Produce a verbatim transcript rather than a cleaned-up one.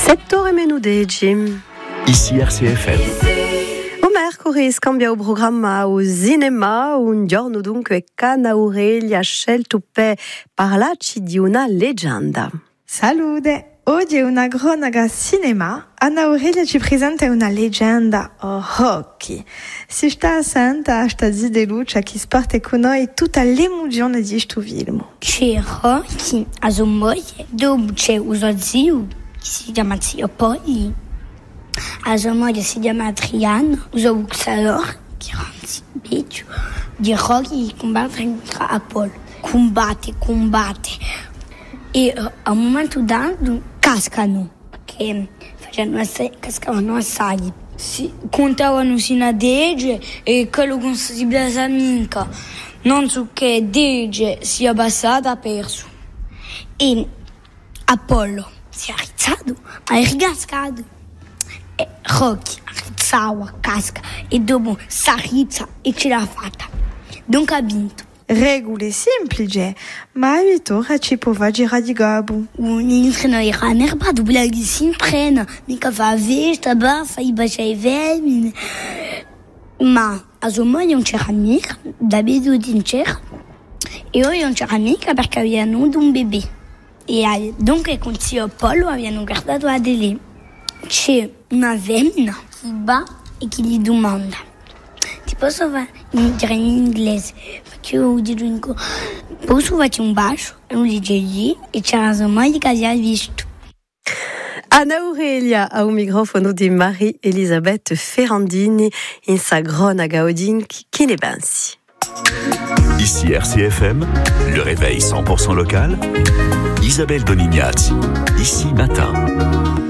sette ore meno dieci. Ici R C F M. O mercoledì scambia il programma al cinema, un giorno dunque Anna Aurelia ha scelto per parlarci di una leggenda. Salute! Oggi è una cronaca cinema. Anna Aurelia ci presenta una leggenda oh, Rocky. Si sta attenta sta di luce che sparte con noi tutta l'emozione di questo film. C'è Rocky, a sua moglie, dove c'è un suo zio, che si chiama zio Polly. A sua moglie si chiama Adriano, un suo boxeador, che è un bicho, di Rocky che combatte contro Apollo. Combatte, combatte. E uh, a un momento dato cascano, perché facevano assai, cascavano assai. Si contavano sino a dieci e quello con si blasa mica. Non so che dieci si è abbassato ha perso. E Apollo si è alzato, ma è ricascato. E Rocky alzava, casca e dopo si alza e ce l'ha fatta. Dunque ha vinto. Regole semplici, ma aiutora ci può girare di gabo. Un intrino era nerva, dubla che si imprena, mica fa vesta, baffa, i bacia i vermini. Ma a sua moglie non c'era mica, Davide non c'era, e io non c'era mica perché avevano avuto un bebè. E dunque con zio Apollo avevano guardato Adele. C'è una femmina che va e che gli domanda: ti posso fare dire in inglese? Perché io dico in co- posso farti un bacio? E lui dice sì, e c'era sua moglie che aveva visto. Anna Aurelia a un microfono di Marie-Elisabeth Ferrandini in sa cronaca Odin qui ne pensi. Ici R C F M, le réveil cent pour cent local. Isabelle Donignazzi, ici matin.